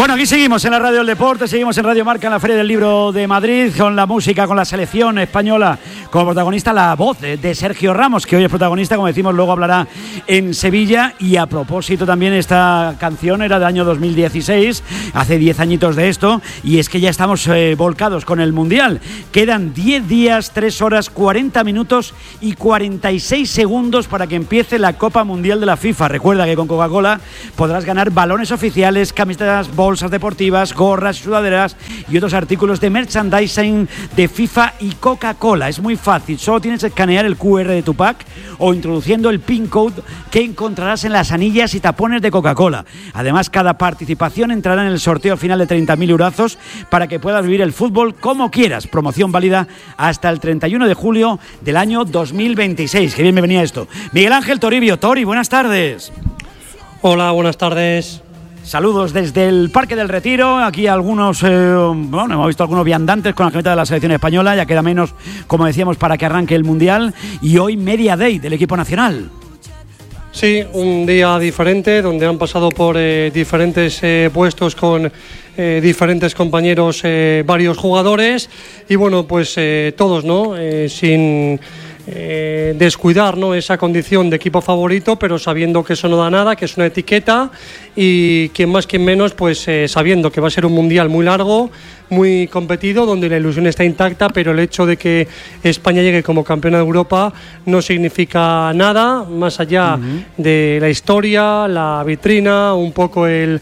Bueno, aquí seguimos en la Radio del Deporte, seguimos en Radio Marca en la Feria del Libro de Madrid, con la música, con la selección española, como protagonista la voz de Sergio Ramos, que hoy es protagonista, como decimos, luego hablará en Sevilla. Y a propósito también, esta canción era del año 2016, hace 10 añitos de esto, y es que ya estamos volcados con el Mundial. Quedan 10 días, 3 horas, 40 minutos y 46 segundos para que empiece la Copa Mundial de la FIFA. Recuerda que con Coca-Cola podrás ganar balones oficiales, camisetas, bolsas deportivas, gorras, sudaderas y otros artículos de merchandising de FIFA y Coca-Cola. Es muy fácil, solo tienes que escanear el QR de tu pack o introduciendo el PIN code que encontrarás en las anillas y tapones de Coca-Cola. Además, cada participación entrará en el sorteo final de 30.000 eurazos para que puedas vivir el fútbol como quieras. Promoción válida hasta el 31 de julio del año 2026. Qué bien me venía esto. Miguel Ángel Toribio. Tori, buenas tardes. Hola, buenas tardes. Saludos desde el Parque del Retiro. Aquí algunos, hemos visto algunos viandantes con la camiseta de la selección española. Ya queda menos, como decíamos, para que arranque el Mundial. Y hoy Media Day del equipo nacional. Sí, un día diferente donde han pasado por diferentes puestos con diferentes compañeros, varios jugadores. Y bueno, pues todos, ¿no? Sin descuidar, ¿no?, esa condición de equipo favorito, pero sabiendo que eso no da nada, que es una etiqueta, y quien más quien menos, pues sabiendo que va a ser un mundial muy largo, muy competido, donde la ilusión está intacta, pero el hecho de que España llegue como campeona de Europa no significa nada más allá de la historia, la vitrina, un poco el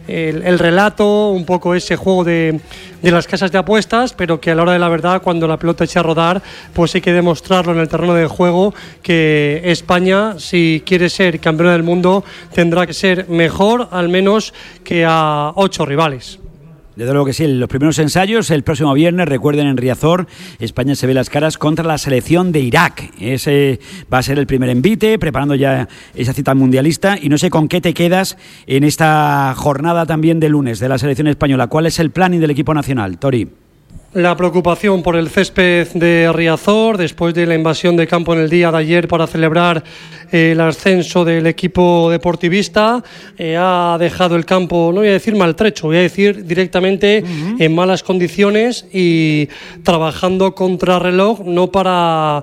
relato, un poco ese juego de las casas de apuestas, pero que a la hora de la verdad, cuando la pelota eche a rodar, pues hay que demostrarlo en el terreno de juego, que España, si quiere ser campeona del mundo, tendrá que ser mejor, al menos que a 8 rivales. Desde luego que sí, los primeros ensayos el próximo viernes, recuerden, en Riazor, España se ve las caras contra la selección de Irak. Ese va a ser el primer envite, preparando ya esa cita mundialista. Y no sé con qué te quedas en esta jornada también de lunes de la selección española. ¿Cuál es el planning del equipo nacional, Tori? La preocupación por el césped de Riazor después de la invasión de campo en el día de ayer para celebrar el ascenso del equipo deportivista. Ha dejado el campo, no voy a decir maltrecho, voy a decir directamente en malas condiciones y trabajando contra reloj, no para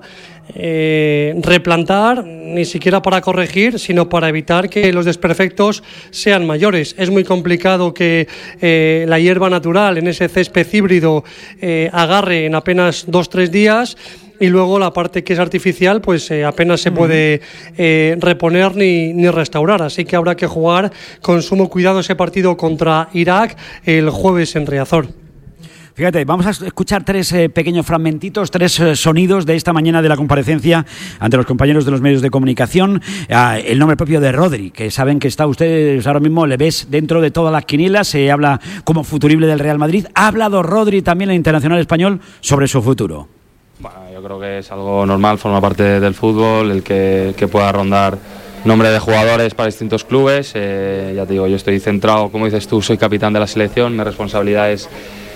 replantar, ni siquiera para corregir, sino para evitar que los desperfectos sean mayores. Es muy complicado que la hierba natural en ese césped híbrido agarre en apenas 2-3 días, y luego la parte que es artificial pues apenas se puede reponer ni restaurar, así que habrá que jugar con sumo cuidado ese partido contra Irak el jueves en Riazor. Fíjate, vamos a escuchar 3 pequeños fragmentitos, 3 sonidos de esta mañana de la comparecencia ante los compañeros de los medios de comunicación. El nombre propio de Rodri, que saben que está ustedes ahora mismo, le ves dentro de todas las quinielas, se habla como futurible del Real Madrid. ¿Ha hablado Rodri también, el internacional español, sobre su futuro? Bueno, yo creo que es algo normal, forma parte del fútbol, el que pueda rondar nombre de jugadores para distintos clubes. Ya te digo, yo estoy centrado, como dices tú, soy capitán de la selección, mi responsabilidad es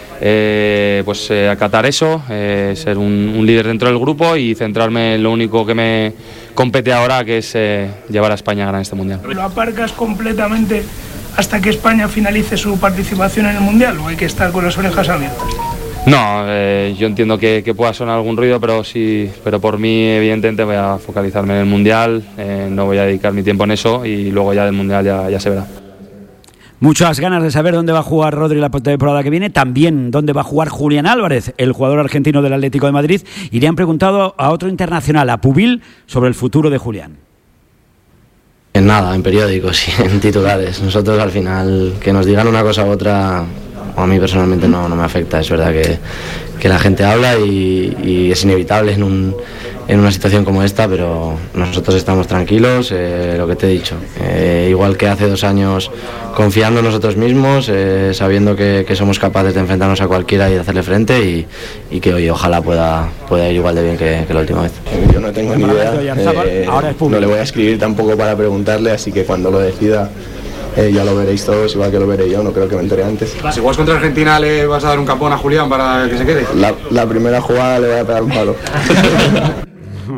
acatar eso, ser un líder dentro del grupo y centrarme en lo único que me compete ahora, que es llevar a España a ganar este Mundial. ¿Lo aparcas completamente hasta que España finalice su participación en el Mundial o hay que estar con las orejas abiertas? No, yo entiendo que pueda sonar algún ruido, pero por mí evidentemente voy a focalizarme en el Mundial, no voy a dedicar mi tiempo en eso y luego ya del Mundial ya se verá. Muchas ganas de saber dónde va a jugar Rodri la temporada que viene, también dónde va a jugar Julián Álvarez, el jugador argentino del Atlético de Madrid, y le han preguntado a otro internacional, a Pubil, sobre el futuro de Julián. En nada, en periódicos y en titulares. Nosotros al final, que nos digan una cosa u otra, a mí personalmente no me afecta. Es verdad que la gente habla y es inevitable en una situación como esta, pero nosotros estamos tranquilos, lo que te he dicho, igual que hace 2 años, confiando en nosotros mismos, sabiendo que somos capaces de enfrentarnos a cualquiera y de hacerle frente, y que hoy ojalá pueda ir igual de bien que la última vez. Yo no tengo ni idea, no le voy a escribir tampoco para preguntarle, así que cuando lo decida ya lo veréis todos, igual que lo veré yo, no creo que me entere antes. Si juegas contra Argentina, ¿le vas a dar un capón a Julián para que se quede? La primera jugada le voy a pegar un palo.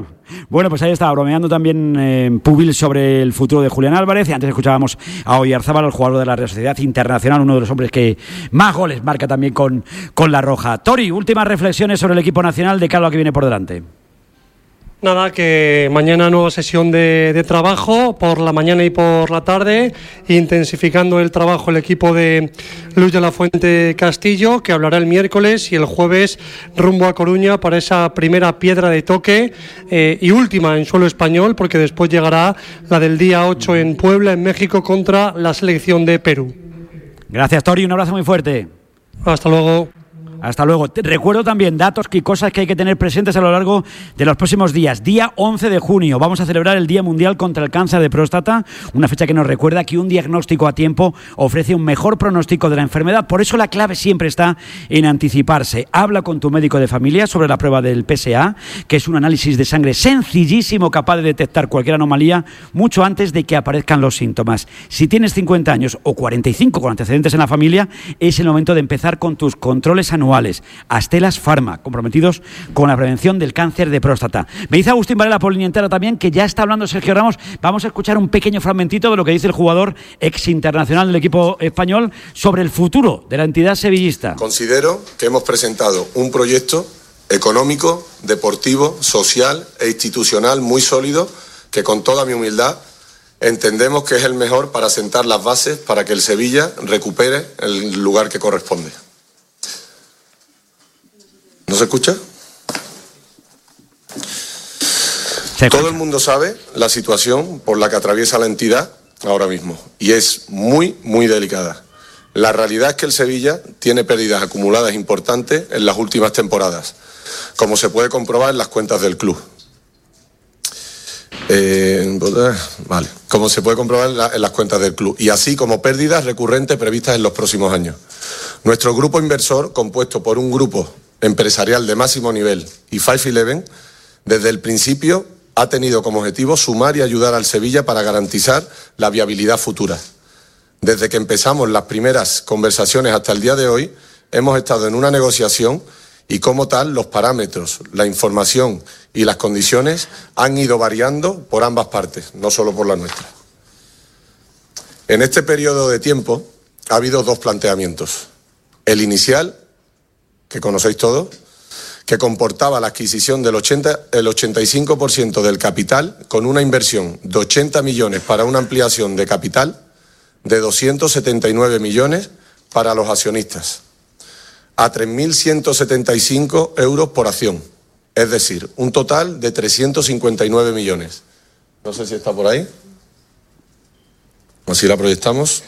Bueno, pues ahí estaba bromeando también Pubil sobre el futuro de Julián Álvarez, y antes escuchábamos a Oyarzábal, el jugador de la Real Sociedad Internacional, uno de los hombres que más goles marca también con la roja. Tori, últimas reflexiones sobre el equipo nacional de cara a lo que viene por delante. Nada, que mañana nueva sesión de trabajo por la mañana y por la tarde, intensificando el trabajo el equipo de Luis de la Fuente Castillo, que hablará el miércoles, y el jueves rumbo a Coruña para esa primera piedra de toque y última en suelo español, porque después llegará la del día 8 en Puebla, en México, contra la selección de Perú. Gracias, Tori, un abrazo muy fuerte. Hasta luego. Hasta luego. Recuerdo también datos y cosas que hay que tener presentes a lo largo de los próximos días. Día 11 de junio vamos a celebrar el Día Mundial contra el Cáncer de Próstata, una fecha que nos recuerda que un diagnóstico a tiempo ofrece un mejor pronóstico de la enfermedad. Por eso la clave siempre está en anticiparse. Habla con tu médico de familia sobre la prueba del PSA, que es un análisis de sangre sencillísimo, capaz de detectar cualquier anomalía mucho antes de que aparezcan los síntomas. Si tienes 50 años o 45 con antecedentes en la familia, es el momento de empezar con tus controles anuales. Astelas Pharma, comprometidos con la prevención del cáncer de próstata. Me dice Agustín Varela por línea entera también que ya está hablando Sergio Ramos. Vamos a escuchar un pequeño fragmentito de lo que dice el jugador ex internacional del equipo español sobre el futuro de la entidad sevillista. Considero que hemos presentado un proyecto económico, deportivo, social e institucional muy sólido que, con toda mi humildad, entendemos que es el mejor para sentar las bases para que el Sevilla recupere el lugar que corresponde. ¿No se escucha? Todo el mundo sabe la situación por la que atraviesa la entidad ahora mismo, y es muy, muy delicada. La realidad es que el Sevilla tiene pérdidas acumuladas importantes en las últimas temporadas, como se puede comprobar en las cuentas del club. Como se puede comprobar en las cuentas del club, y así como pérdidas recurrentes previstas en los próximos años. Nuestro grupo inversor, compuesto por un grupo empresarial de máximo nivel y 511, desde el principio ha tenido como objetivo sumar y ayudar al Sevilla para garantizar la viabilidad futura. Desde que empezamos las primeras conversaciones hasta el día de hoy, hemos estado en una negociación y, como tal, los parámetros, la información y las condiciones han ido variando por ambas partes, no solo por la nuestra. En este periodo de tiempo ha habido dos planteamientos. El inicial, que conocéis todos, que comportaba la adquisición del 85% del capital, con una inversión de 80 millones para una ampliación de capital de 279 millones para los accionistas, a 3.175 euros por acción, es decir, un total de 359 millones. No sé si está por ahí. Así la proyectamos.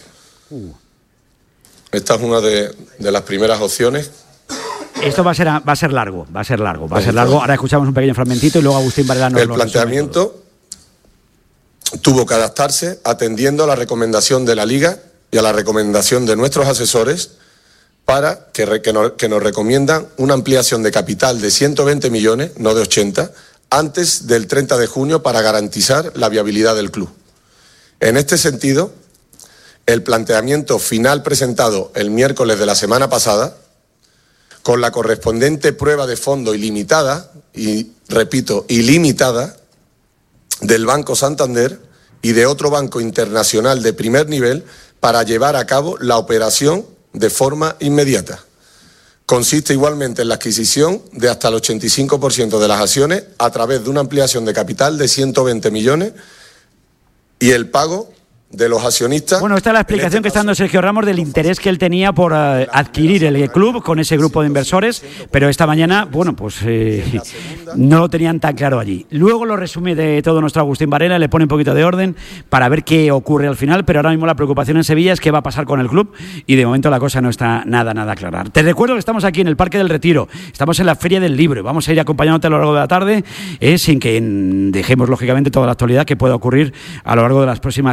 Esta es una de las primeras opciones. Esto va a ser largo. Ahora escuchamos un pequeño fragmentito y luego Agustín Varela nos lo resume. El planteamiento tuvo que adaptarse atendiendo a la recomendación de la Liga y a la recomendación de nuestros asesores para que nos recomiendan una ampliación de capital de 120 millones, no de 80, antes del 30 de junio para garantizar la viabilidad del club. En este sentido, el planteamiento final presentado el miércoles de la semana pasada, con la correspondiente prueba de fondo ilimitada, y repito, ilimitada, del Banco Santander y de otro banco internacional de primer nivel para llevar a cabo la operación de forma inmediata. Consiste igualmente en la adquisición de hasta el 85% de las acciones a través de una ampliación de capital de 120 millones y el pago de los accionistas. Bueno, esta es la explicación que está dando Sergio Ramos del interés que él tenía por adquirir el club con ese grupo de inversores, pero esta mañana, bueno, pues no lo tenían tan claro allí. Luego lo resume de todo nuestro Agustín Varela, le pone un poquito de orden para ver qué ocurre al final, pero ahora mismo la preocupación en Sevilla es qué va a pasar con el club y de momento la cosa no está nada clara. Te recuerdo que estamos aquí en el Parque del Retiro, estamos en la Feria del Libro y vamos a ir acompañándote a lo largo de la tarde, sin que dejemos lógicamente toda la actualidad que pueda ocurrir a lo largo de las próximas horas.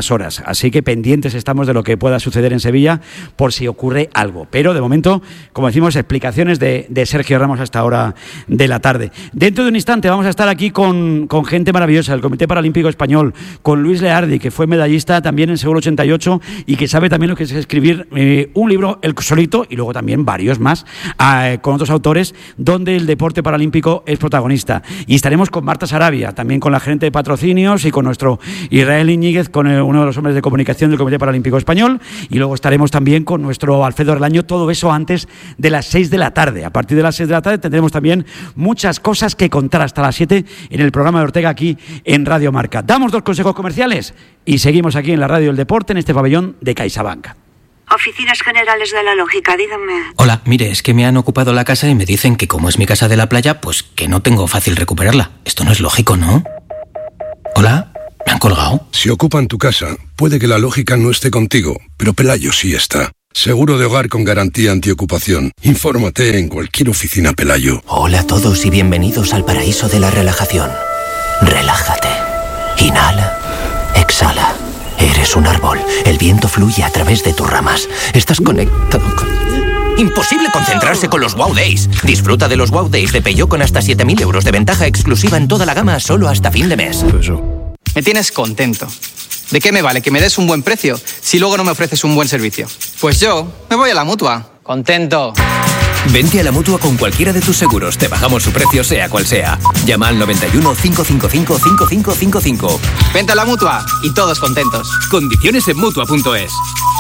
así que pendientes estamos de lo que pueda suceder en Sevilla por si ocurre algo. Pero de momento, como decimos, explicaciones de Sergio Ramos a esta hora de la tarde. Dentro de un instante vamos a estar aquí con gente maravillosa del Comité Paralímpico Español, con Luis Leardi, que fue medallista también en Seúl 88 y que sabe también lo que es escribir un libro él solito y luego también varios más con otros autores donde el deporte paralímpico es protagonista. Y estaremos con Marta Sarabia, también con la gerente de patrocinios y con nuestro Israel Iñiguez, con uno de los hombres de comunicación del Comité Paralímpico Español, y luego estaremos también con nuestro Alfredo Relaño, todo eso antes de las 6 de la tarde. A partir de las 6 de la tarde tendremos también muchas cosas que contar hasta las 7 en el programa de Ortega aquí en Radio Marca. Damos 2 consejos comerciales y seguimos aquí en la Radio del Deporte en este pabellón de CaixaBank. Oficinas Generales de la Lógica, díganme. Hola, mire, es que me han ocupado la casa y me dicen que como es mi casa de la playa, pues que no tengo fácil recuperarla. Esto no es lógico, ¿no? ¿Hola? ¿Me han colgado? Si ocupan tu casa, puede que la lógica no esté contigo, pero Pelayo sí está. Seguro de hogar con garantía antiocupación. Infórmate en cualquier oficina Pelayo. Hola a todos y bienvenidos al paraíso de la relajación. Relájate. Inhala. Exhala. Eres un árbol. El viento fluye a través de tus ramas. Estás conectado con... Imposible concentrarse con los Wow Days. Disfruta de los Wow Days de Peugeot con hasta 7.000 euros de ventaja exclusiva en toda la gama solo hasta fin de mes. Me tienes contento. ¿De qué me vale que me des un buen precio si luego no me ofreces un buen servicio? Pues yo me voy a la Mutua. Contento. Vente a la Mutua con cualquiera de tus seguros. Te bajamos su precio sea cual sea. Llama al 91 555 5555. Vente a la Mutua y todos contentos. Condiciones en Mutua.es.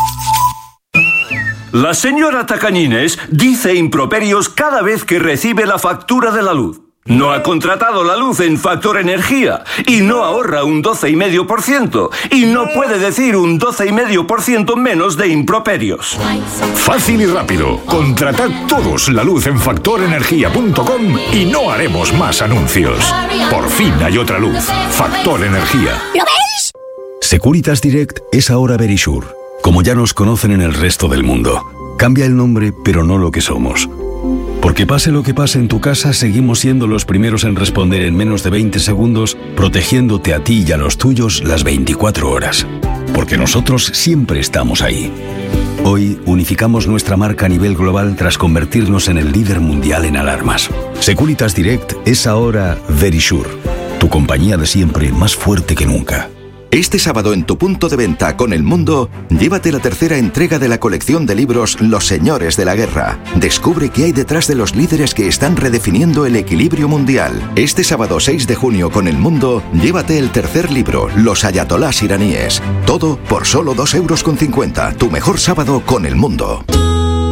La señora Tacañines dice improperios cada vez que recibe la factura de la luz. No ha contratado la luz en Factor Energía y no ahorra un 12,5% y no puede decir un 12,5% menos de improperios. Fácil y rápido. Contratad todos la luz en factorenergia.com y no haremos más anuncios. Por fin hay otra luz. Factor Energía. ¿Lo veis? Securitas Direct es ahora Verisure, como ya nos conocen en el resto del mundo. Cambia el nombre, pero no lo que somos. Porque pase lo que pase en tu casa, seguimos siendo los primeros en responder en menos de 20 segundos, protegiéndote a ti y a los tuyos las 24 horas. Porque nosotros siempre estamos ahí. Hoy unificamos nuestra marca a nivel global tras convertirnos en el líder mundial en alarmas. Securitas Direct es ahora Verisure, tu compañía de siempre más fuerte que nunca. Este sábado en tu punto de venta con El Mundo, llévate la tercera entrega de la colección de libros Los Señores de la Guerra. Descubre qué hay detrás de los líderes que están redefiniendo el equilibrio mundial. Este sábado 6 de junio con El Mundo, llévate el tercer libro, Los Ayatolás iraníes. Todo por solo 2,50 €. Tu mejor sábado con El Mundo.